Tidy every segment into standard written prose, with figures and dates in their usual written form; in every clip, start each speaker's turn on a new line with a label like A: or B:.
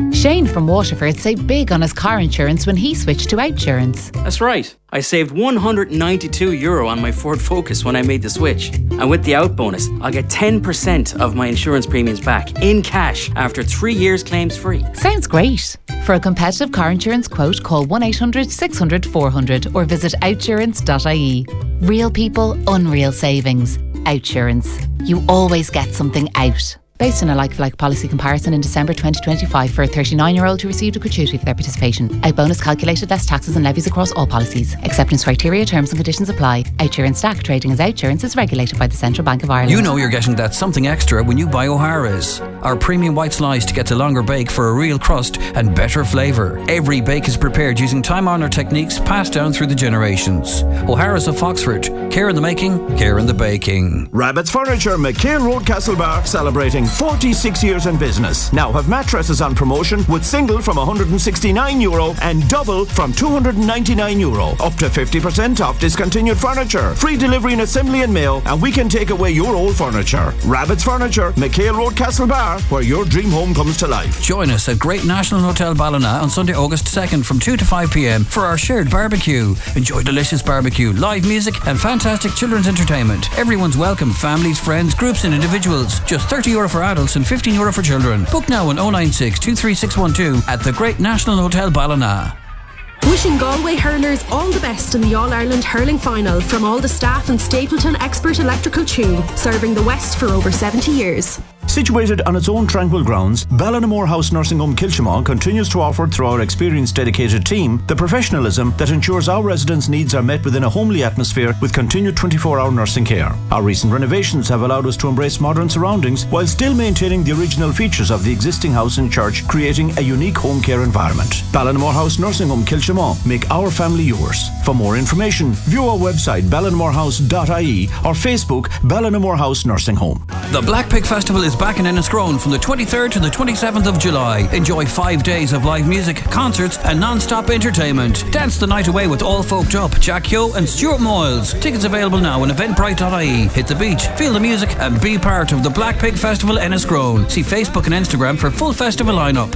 A: Shane from Waterford saved big on his car insurance when he switched to Outsurance.
B: That's right. I saved €192 on my Ford Focus when I made the switch. And with the Out bonus, I'll get 10% of my insurance premiums back in cash after 3 years claims free.
A: Sounds great. For a competitive car insurance quote, call 1800 600 400 or visit outsurance.ie. Real people, unreal savings. Outsurance. You always get something out. Based on a like-for-like policy comparison in December 2025 for a 39-year-old who received a gratuity for their participation. Out bonus calculated less taxes and levies across all policies. Acceptance criteria, terms and conditions apply. Outsurance DAC trading as Outsurance is regulated by the Central Bank of Ireland.
C: You know you're getting that something extra when you buy O'Hara's. Our premium white sliced gets a longer bake for a real crust and better flavour. Every bake is prepared using time-honoured techniques passed down through the generations. O'Hara's of Foxford. Care in the making, care in the baking.
D: Rabbit's Furniture, McHale Road, Castlebar, celebrating 46 years in business. Now have mattresses on promotion with single from €169 and double from €299. Up to 50% off discontinued furniture. Free delivery and assembly and mail, and we can take away your old furniture. Rabbit's Furniture, McHale Road, Castlebar, where your dream home comes to life.
C: Join us at Great National Hotel Ballina on Sunday, August 2nd from 2 to 5 p.m. for our shared barbecue. Enjoy delicious barbecue, live music and fantastic children's entertainment. Everyone's welcome, families, friends, groups and individuals. Just €30 for adults and €15 for children. Book now on 096 23612 at the Great National Hotel Ballina.
E: Wishing Galway hurlers all the best in the All-Ireland Hurling Final from all the staff and Stapleton Expert Electrical Tune, serving the West for over 70 years.
D: Situated on its own tranquil grounds, Ballinamore House Nursing Home Kilchimau continues to offer, through our experienced dedicated team, the professionalism that ensures our residents' needs are met within a homely atmosphere with continued 24-hour nursing care. Our recent renovations have allowed us to embrace modern surroundings while still maintaining the original features of the existing house and church, creating a unique home care environment. Ballinamore House Nursing Home Kilchimau. Make our family yours. For more information, view our website ballinamorehouse.ie or Facebook Ballinamore House Nursing Home.
C: The Black Pig Festival is back in Enniscrone from the 23rd to the 27th of July. Enjoy 5 days of live music, concerts and non-stop entertainment. Dance the night away with All Folked Up, Jack Yo and Stuart Moyles. Tickets available now on eventbrite.ie. Hit the beach, feel the music and be part of the Black Pig Festival Enniscrone. See Facebook and Instagram for full festival lineup.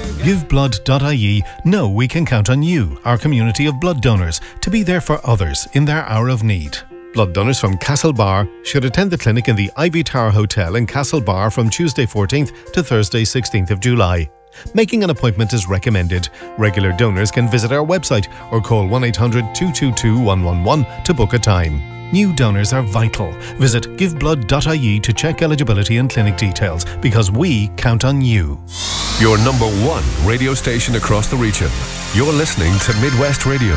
F: GiveBlood.ie know we can count on you, our community of blood donors, to be there for others in their hour of need. Blood donors from Castlebar should attend the clinic in the Ivy Tower Hotel in Castlebar from Tuesday 14th to Thursday 16th of July. Making an appointment is recommended. Regular donors can visit our website or call 1-800-222-111 to book a time. New donors are vital. Visit giveblood.ie to check eligibility and clinic details, because we count on you.
G: Your number one radio station across the region. You're listening to Midwest Radio.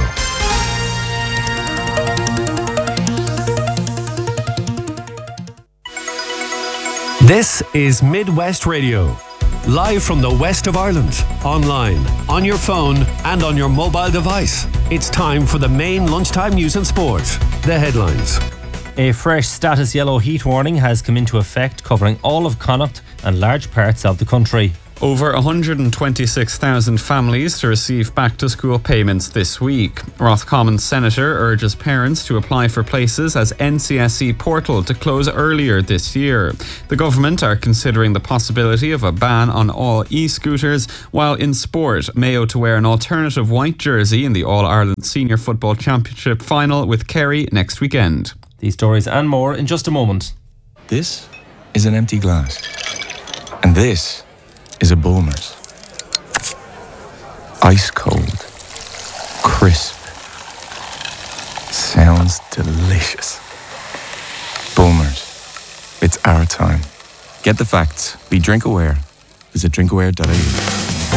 G: This is Midwest Radio. Live from the west of Ireland, online, on your phone and on your mobile device. It's time for the main lunchtime news and sport. The headlines.
H: A fresh status yellow heat warning has come into effect, covering all of Connacht and large parts of the country.
I: Over 126,000 families to receive back-to-school payments this week. Roscommon Senator urges parents to apply for places as NCSE portal to close earlier this year. The government are considering the possibility of a ban on all e-scooters, while in sport, Mayo to wear an alternative white jersey in the All-Ireland Senior Football Championship final with Kerry next weekend.
H: These stories and more in just a moment.
J: This is an empty glass. And this is a Bulmers. Ice cold. Crisp. Sounds delicious. Bulmers. It's our time. Get the facts. Be drink aware. Visit drinkaware.ie.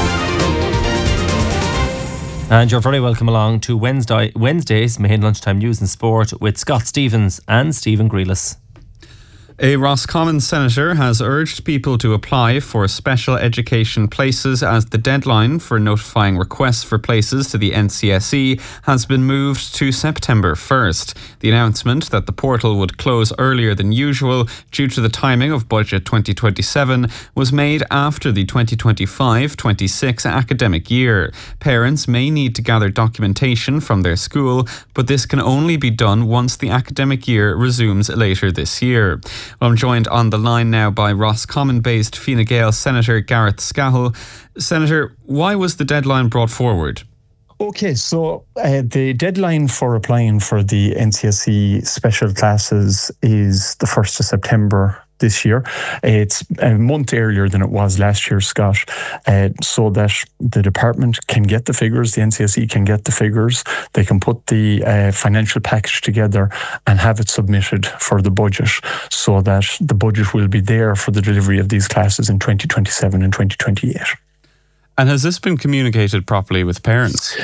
H: And you're very welcome along to Wednesday's main lunchtime news and sport with Scott Stevens and Stephen Grealis.
I: A Roscommon senator has urged people to apply for special education places as the deadline for notifying requests for places to the NCSE has been moved to September 1st. The announcement that the portal would close earlier than usual due to the timing of Budget 2027 was made after the 2025-26 academic year. Parents may need to gather documentation from their school, but this can only be done once the academic year resumes later this year. Well, I'm joined on the line now by Roscommon-based Fine Gael Senator Gareth Scahill. Senator, why was the deadline brought forward?
K: Okay, so the deadline for applying for the NCSE special classes is the 1st of September this year. It's a month earlier than it was last year, Scott, so that the department can get the figures, the NCSE can get the figures, they can put the financial package together and have it submitted for the budget, so that the budget will be there for the delivery of these classes in 2027 and 2028.
I: And has this been communicated properly with parents?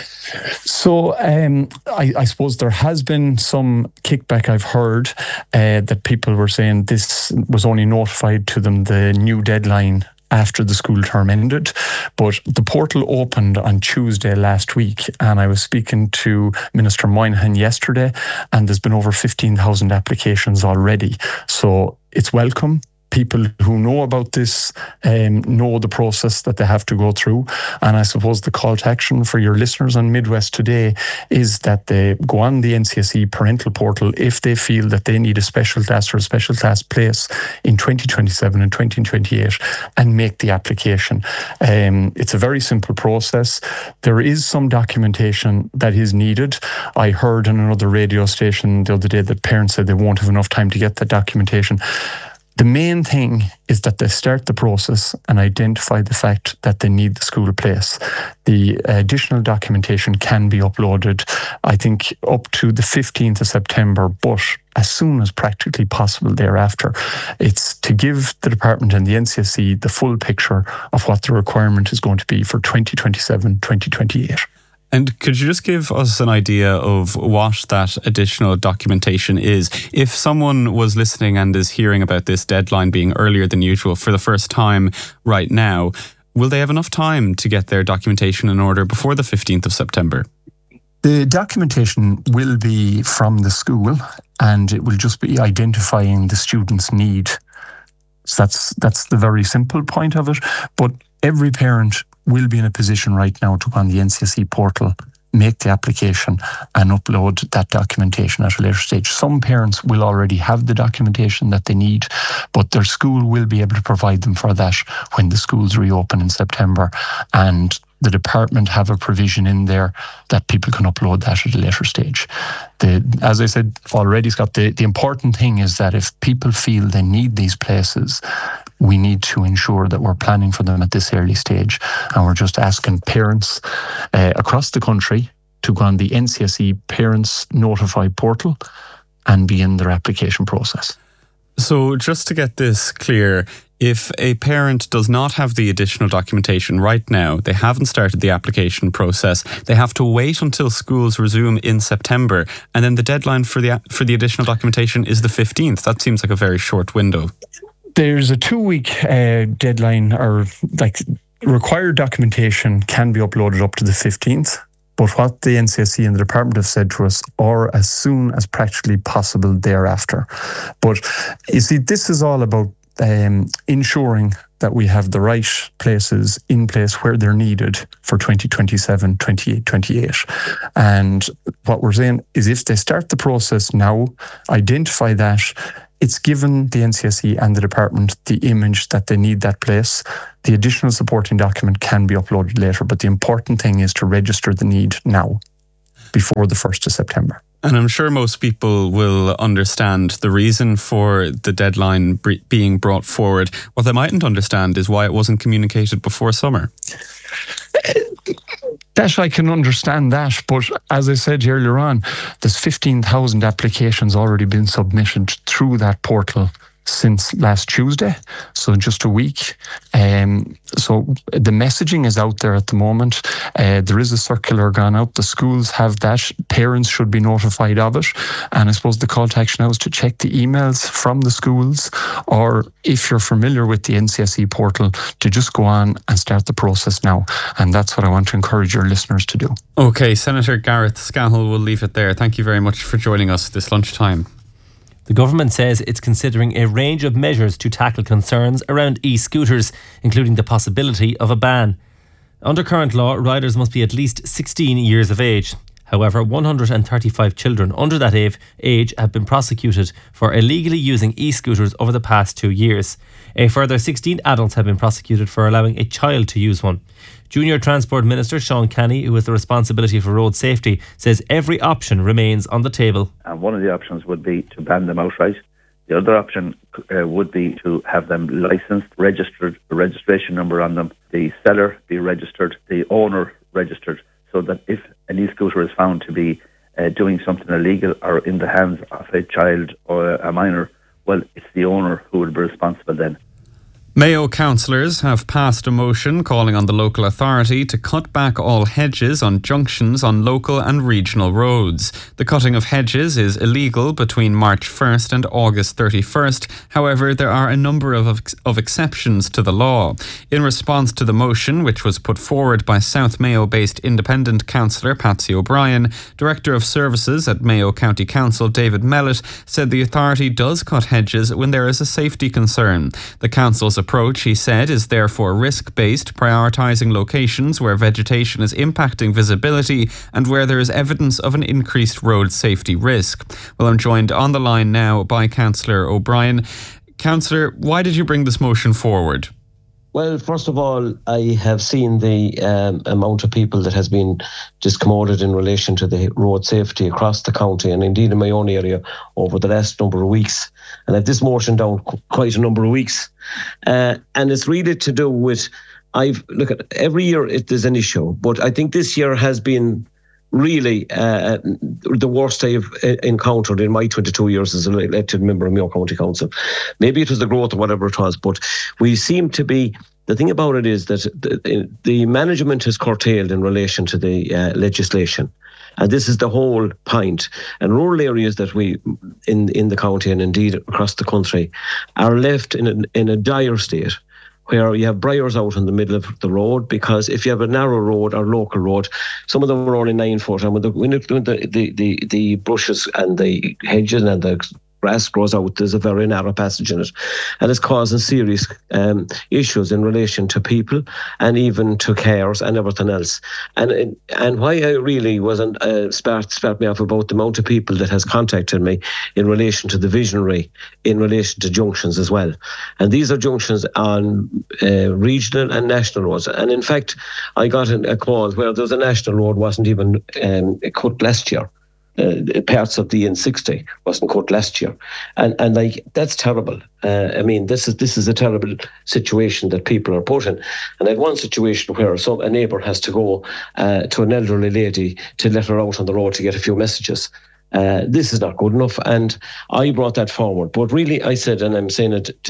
K: So I suppose there has been some kickback. I've heard that people were saying this was only notified to them, the new deadline, after the school term ended. But the portal opened on Tuesday last week, and I was speaking to Minister Moynihan yesterday, and there's been over 15,000 applications already. So it's welcome. People who know about this know the process that they have to go through. And I suppose the call to action for your listeners on Midwest Today is that they go on the NCSE parental portal if they feel that they need a special class or a special class place in 2027 and 2028 and make the application. It's a very simple process. There is some documentation that is needed. I heard on another radio station the other day that parents said they won't have enough time to get that documentation. The main thing is that they start the process and identify the fact that they need the school place. The additional documentation can be uploaded, I think, up to the 15th of September, but as soon as practically possible thereafter. It's to give the department and the NCSE the full picture of what the requirement is going to be for 2027, 2028.
I: And could you just give us an idea of what that additional documentation is? If someone was listening and is hearing about this deadline being earlier than usual for the first time right now, will they have enough time to get their documentation in order before the 15th of September?
K: The documentation will be from the school, and it will just be identifying the student's need. So that's the very simple point of it. But every parent will be in a position right now to go on the NCSE portal, make the application and upload that documentation at a later stage. Some parents will already have the documentation that they need, but their school will be able to provide them for that when the schools reopen in September. And the department have a provision in there that people can upload that at a later stage. As I said already, Scott, the important thing is that if people feel they need these places, we need to ensure that we're planning for them at this early stage. And we're just asking parents across the country to go on the NCSE Parents Notify portal and begin their application process.
I: So just to get this clear, if a parent does not have the additional documentation right now, they haven't started the application process, they have to wait until schools resume in September, and then the deadline for the additional documentation is the 15th. That seems like a very short window.
K: There's a 2-week deadline, or required documentation can be uploaded up to the 15th. But what the NCSE and the department have said to us, or as soon as practically possible thereafter. But you see, this is all about ensuring that we have the right places in place where they're needed for 2027, 28, 28. And what we're saying is if they start the process now, identify that, it's given the NCSE and the department the image that they need that place. The additional supporting document can be uploaded later, but the important thing is to register the need now, before the 1st of September.
I: And I'm sure most people will understand the reason for the deadline being brought forward. What they mightn't understand is why it wasn't communicated before summer.
K: That I can understand that, but as I said earlier on, there's 15,000 applications already been submitted through that portal since last Tuesday, so just a week. So the messaging is out there at the moment. There is a circular gone out. The schools have that. Parents should be notified of it. And I suppose the call to action now is to check the emails from the schools, or if you're familiar with the NCSE portal, to just go on and start the process now. And that's what I want to encourage your listeners to do.
I: Okay, Senator Gareth Scahill, we'll leave it there. Thank you very much for joining us this lunchtime.
H: The government says it's considering a range of measures to tackle concerns around e-scooters, including the possibility of a ban. Under current law, riders must be at least 16 years of age. However, 135 children under that age have been prosecuted for illegally using e-scooters over the past 2 years. A further 16 adults have been prosecuted for allowing a child to use one. Junior Transport Minister Sean Kenny, who has the responsibility for road safety, says every option remains on the table.
L: And one of the options would be to ban them outright. The other option would be to have them licensed, registered, a registration number on them, the seller be registered, the owner registered, so that if an e-scooter is found to be doing something illegal or in the hands of a child or a minor, well, it's the owner who would be responsible then.
I: Mayo councillors have passed a motion calling on the local authority to cut back all hedges on junctions on local and regional roads. The cutting of hedges is illegal between March 1st and August 31st. However, there are a number of exceptions to the law. In response to the motion, which was put forward by South Mayo-based independent councillor Patsy O'Brien, Director of Services at Mayo County Council David Mellett said the authority does cut hedges when there is a safety concern. The council's approach, he said, is therefore risk-based, prioritising locations where vegetation is impacting visibility and where there is evidence of an increased road safety risk. Well, I'm joined on the line now by Councillor O'Brien. Councillor, why did you bring this motion forward?
M: Well, first of all, I have seen the amount of people that has been discommoded in relation to the road safety across the county and indeed in my own area over the last number of weeks. And I've this motion down quite a number of weeks. And it's really to do with, look at every year there's an issue, but I think this year has been really the worst I've encountered in my 22 years as an elected member of Mayo County Council. Maybe it was the growth or whatever it was, but we seem to be, the thing about it is that the management is curtailed in relation to the legislation. And this is the whole point. And rural areas that we, in the county and indeed across the country, are left in a dire state, where you have briars out in the middle of the road, because if you have a narrow road or local road, some of them are only 9 foot, and when the bushes and the hedges and the grass grows out, there's a very narrow passage in it, and it's causing serious issues in relation to people and even to cars and everything else. And why I really wasn't sparked me off about the amount of people that has contacted me in relation to the visionary, in relation to junctions as well. And these are junctions on regional and national roads. And in fact, I got a call where there was a national road wasn't even cut last year. Parts of the N60 wasn't cut last year, and like that's terrible. I mean, this is a terrible situation that people are put in. And I had one situation where a neighbour has to go to an elderly lady to let her out on the road to get a few messages. This is not good enough, and I brought that forward. But really, I said, and I'm saying it,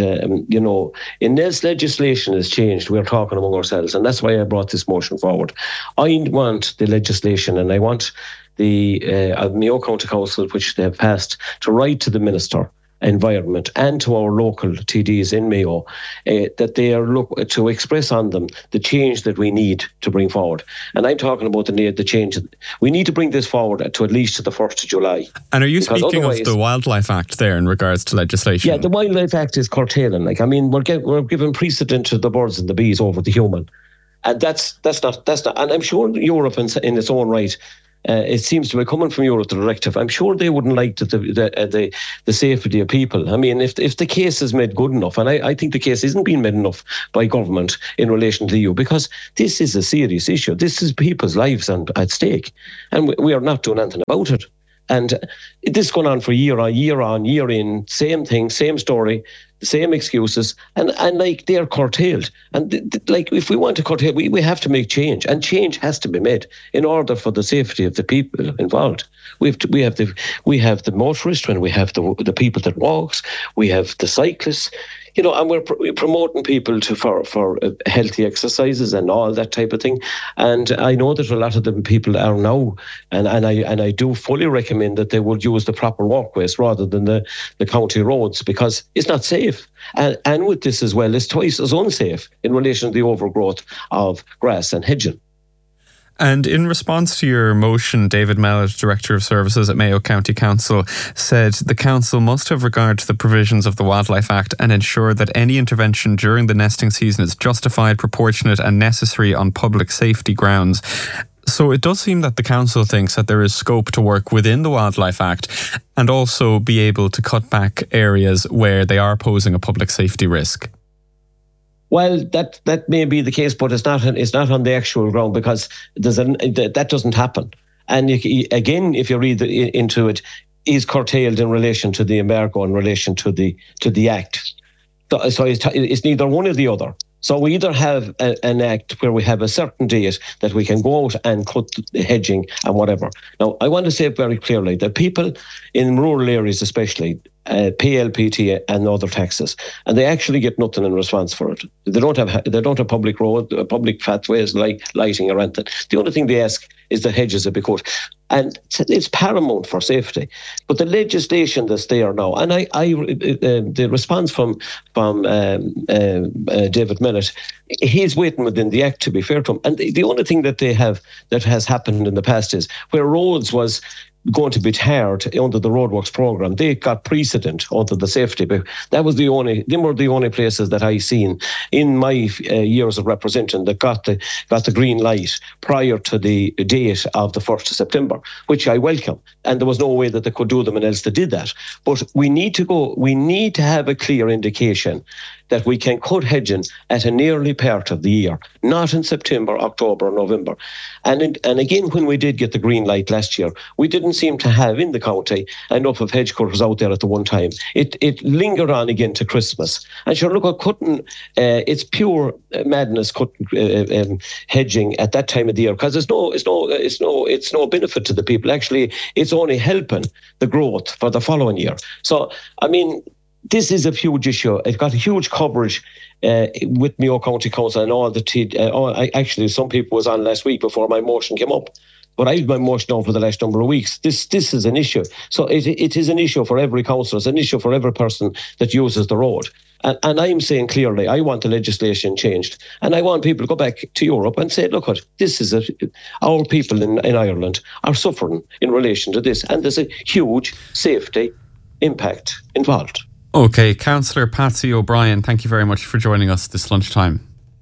M: in this legislation has changed, we're talking among ourselves, and that's why I brought this motion forward. I want the legislation, and I want the Mayo County Council, which they have passed, to write to the Minister Environment and to our local TDs in Mayo that they are to express on them the change that we need to bring forward. And I'm talking about the change. We need to bring this forward to at least to the 1st of July.
I: And are you speaking of the Wildlife Act there in regards to legislation?
M: Yeah, the Wildlife Act is curtailing. We're giving precedent to the birds and the bees over the human. And that's not. And I'm sure Europe in its own right, it seems to be coming from Europe, the directive. I'm sure they wouldn't like the safety of people. I mean, if the case is made good enough, and I think the case isn't being made enough by government in relation to the EU, because this is a serious issue. This is people's lives at stake, and we are not doing anything about it. And this is going on for year in, same thing, same story, the same excuses, and like they're curtailed. And if we want to curtail, we have to make change, and change has to be made in order for the safety of the people involved. We have the motorist, when we have the people that walks, we have the cyclists. And we're promoting people for healthy exercises and all that type of thing. And I know that a lot of them people are now, and I do fully recommend that they would use the proper walkways rather than the county roads, because it's not safe. And with this as well, it's twice as unsafe in relation to the overgrowth of grass and hedging.
I: And in response to your motion, David Mellett, Director of Services at Mayo County Council, said the council must have regard to the provisions of the Wildlife Act and ensure that any intervention during the nesting season is justified, proportionate and necessary on public safety grounds. So it does seem that the council thinks that there is scope to work within the Wildlife Act and also be able to cut back areas where they are posing a public safety risk.
M: Well, that may be the case, but it's not on the actual ground, because that doesn't happen. And again, if you read into it, is curtailed in relation to the embargo, in relation to the Act. So it's neither one or the other. So we either have an act where we have a certain date that we can go out and cut the hedging and whatever. Now, I want to say very clearly that people in rural areas especially pay LPT and other taxes, and they actually get nothing in response for it. They don't have public road, public pathways like lighting or anything. The only thing they ask is the hedges to be cut. And it's paramount for safety. But the legislation that's there now, and the response from David Millett, he's waiting within the Act, to be fair to him. And the only thing that has happened in the past is where roads was going to be tarred under the roadworks program, they got precedent under the safety. But they were the only places that I seen in my years of representing that got the green light prior to the date of the 1st of September, which I welcome. And there was no way that they could do them, and else they did that. But we need to have a clear indication that we can cut hedging at an early part of the year, not in September, October, or November. And again, when we did get the green light last year, we didn't seem to have in the county enough of hedge cutters out there at the one time. It lingered on again to Christmas. And sure, look at cutting, it's pure madness cutting hedging at that time of the year, because it's no benefit to the people. Actually, it's only helping the growth for the following year. So, I mean, this is a huge issue. It got a huge coverage with Mayo County Council and all the actually some people was on last week before my motion came up. But I had my motion on for the last number of weeks. This is an issue. So it is an issue for every councillor. It's an issue for every person that uses the road. And I'm saying clearly, I want the legislation changed. And I want people to go back to Europe and say, look, this is our people in Ireland are suffering in relation to this. And there's a huge safety impact involved.
I: Okay, Councillor Patsy O'Brien, thank you very much for joining us this lunchtime.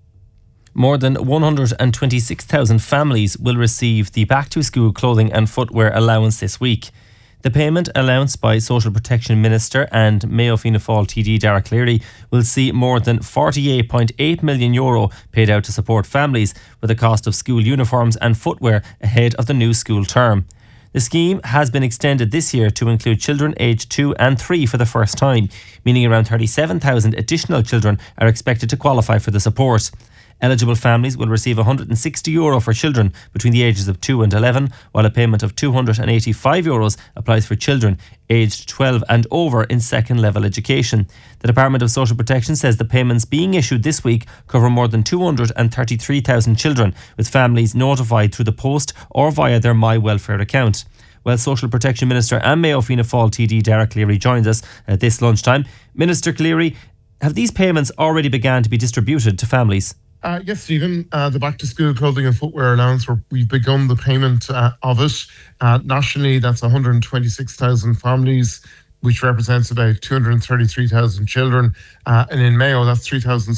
H: More than 126,000 families will receive the Back to School clothing and footwear allowance this week. The payment announced by Social Protection Minister and Mayo Fianna Fáil TD Dara Cleary will see more than €48.8 million paid out to support families with the cost of school uniforms and footwear ahead of the new school term. The scheme has been extended this year to include children aged 2 and 3 for the first time, meaning around 37,000 additional children are expected to qualify for the support. Eligible families will receive €160 for children between the ages of 2 and 11, while a payment of €285 applies for children aged 12 and over in second level education. The Department of Social Protection says the payments being issued this week cover more than 233,000 children, with families notified through the post or via their My Welfare account. Well, Social Protection Minister and Mayo Fianna Fáil TD Dara Cleary joins us at this lunchtime. Minister Cleary, have these payments already begun to be distributed to families?
N: Yes, Stephen. The Back to School clothing and footwear allowance, we've begun the payment of it. Nationally, that's 126,000 families, which represents about 233,000 children. And in Mayo, that's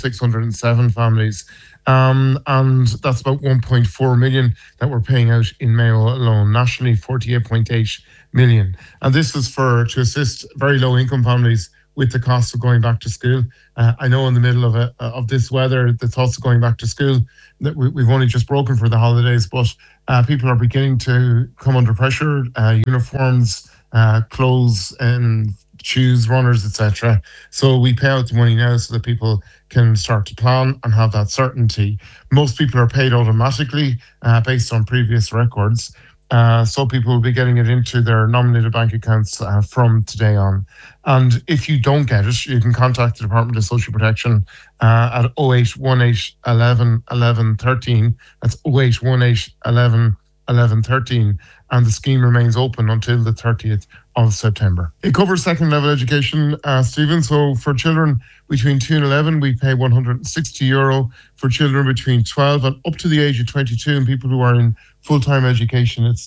N: 3,607 families. And that's about 1.4 million that we're paying out in Mayo alone. Nationally, 48.8 million. And this is to assist very low income families with the cost of going back to school. I know in the middle of this weather, the thoughts of going back to school, that we've only just broken for the holidays, but people are beginning to come under pressure. Uniforms, clothes and shoes, runners, etc. So we pay out the money now so that people can start to plan and have that certainty. Most people are paid automatically based on previous records. So people will be getting it into their nominated bank accounts from today on. And if you don't get it, you can contact the Department of Social Protection at 0818 11 11 13. That's 0818 11 11 13. And the scheme remains open until the 30th of September. It covers second level education, Stephen. So for children between 2 and 11, we pay €160. For children between 12 and up to the age of 22 and people who are in full-time education, it's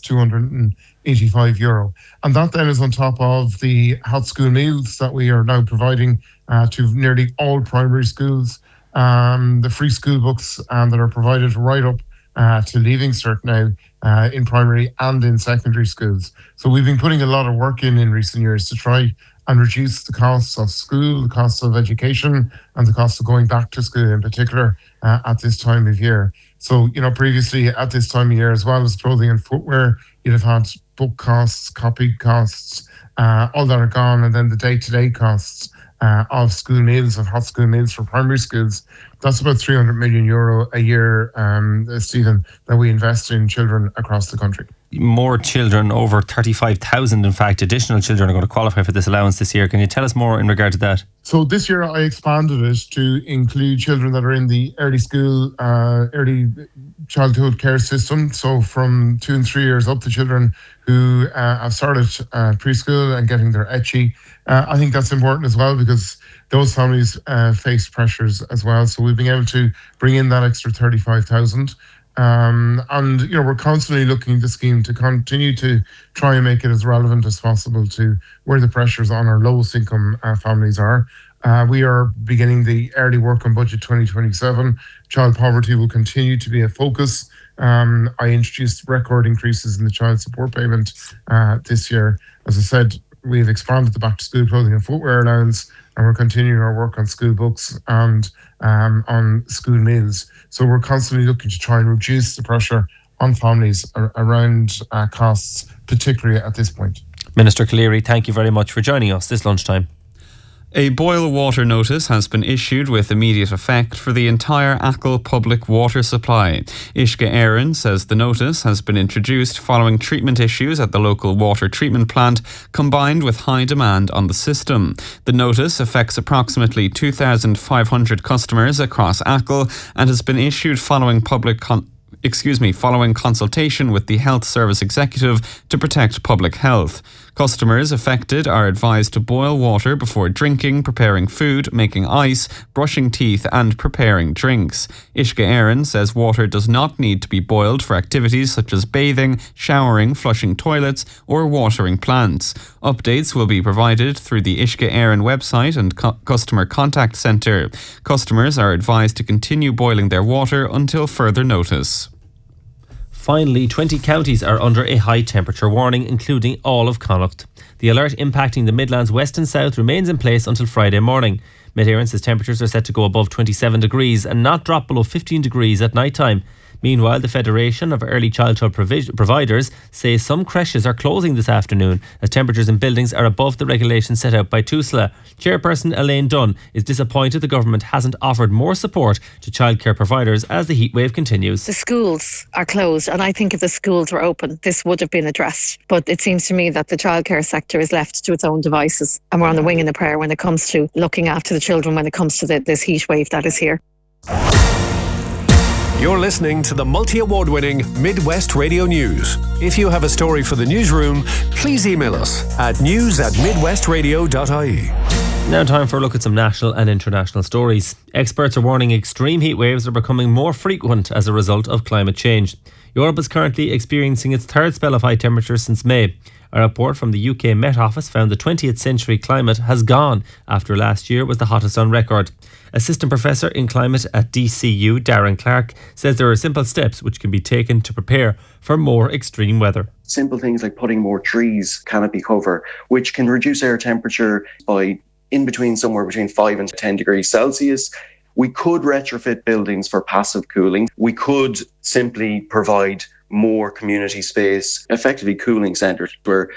N: €285. And that then is on top of the hot school meals that we are now providing to nearly all primary schools, the free school books that are provided right up to Leaving Cert now in primary and in secondary schools. So we've been putting a lot of work in recent years to try and reduce the costs of school, the costs of education, and the cost of going back to school in particular at this time of year. So, previously at this time of year, as well as clothing and footwear, you'd have had book costs, copy costs, all that are gone, and then the day-to-day costs of school meals, of hot school meals for primary schools. That's about €300 million a year, Stephen, that we invest in children across the country.
H: More children, over 35,000 in fact, additional children are going to qualify for this allowance this year. Can you tell us more in regard to that?
N: So this year I expanded it to include children that are in the early school, early childhood care system. So from 2 and 3 years up to children who have started preschool and getting their ECHI. I think that's important as well because those families face pressures as well. So we've been able to bring in that extra 35,000. And we're constantly looking at the scheme to continue to try and make it as relevant as possible to where the pressures on our lowest income families are. We are beginning the early work on Budget 2027. Child poverty will continue to be a focus. I introduced record increases in the child support payment this year. As I said, we've expanded the back to school clothing and footwear allowance, and we're continuing our work on school books and on school meals. So we're constantly looking to try and reduce the pressure on families around costs, particularly at this point.
H: Minister Cleary, thank you very much for joining us this lunchtime.
I: A boil water notice has been issued with immediate effect for the entire Achill public water supply. Uisce Éireann says the notice has been introduced following treatment issues at the local water treatment plant, combined with high demand on the system. The notice affects approximately 2,500 customers across Achill and has been issued following following consultation with the Health Service Executive to protect public health. Customers affected are advised to boil water before drinking, preparing food, making ice, brushing teeth and preparing drinks. Uisce Éireann says water does not need to be boiled for activities such as bathing, showering, flushing toilets or watering plants. Updates will be provided through the Uisce Éireann website and customer contact centre. Customers are advised to continue boiling their water until further notice.
H: Finally, 20 counties are under a high temperature warning, including all of Connacht. The alert impacting the Midlands West and South remains in place until Friday morning. Mid Éireann says temperatures are set to go above 27 degrees and not drop below 15 degrees at night time. Meanwhile, the Federation of Early Childhood Providers says some creches are closing this afternoon as temperatures in buildings are above the regulations set out by TUSLA. Chairperson Elaine Dunn is disappointed the government hasn't offered more support to childcare providers as the heatwave continues.
O: The schools are closed, and I think if the schools were open, this would have been addressed. But it seems to me that the childcare sector is left to its own devices, and we're on the wing and the prayer when it comes to looking after the children when it comes to this heatwave that is here.
G: You're listening to the multi-award-winning Midwest Radio News. If you have a story for the newsroom, please email us at news@midwestradio.ie.
H: Now time for a look at some national and international stories. Experts are warning extreme heat waves are becoming more frequent as a result of climate change. Europe is currently experiencing its third spell of high temperatures since May. A report from the UK Met Office found the 20th century climate has gone after last year was the hottest on record. Assistant Professor in Climate at DCU, Darren Clark, says there are simple steps which can be taken to prepare for more extreme weather.
P: Simple things like putting more trees, canopy cover, which can reduce air temperature by somewhere between 5 and 10 degrees Celsius. We could retrofit buildings for passive cooling. We could simply provide more community space, effectively cooling centres where